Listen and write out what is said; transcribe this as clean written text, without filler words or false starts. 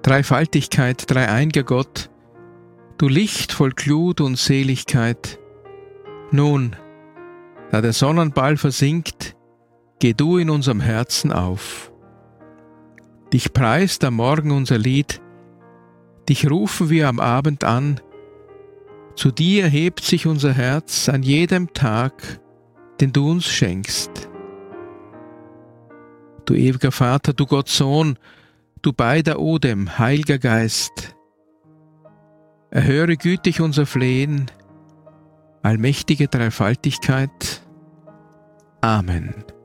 Dreifaltigkeit, dreieiniger Gott, du Licht voll Glut und Seligkeit. Nun, da der Sonnenball versinkt, geh du in unserem Herzen auf. Dich preist am Morgen unser Lied, dich rufen wir am Abend an, zu dir hebt sich unser Herz an jedem Tag, den du uns schenkst. Du ewiger Vater, du Gott Sohn, du beider Odem, Heiliger Geist, erhöre gütig unser Flehen, allmächtige Dreifaltigkeit. Amen.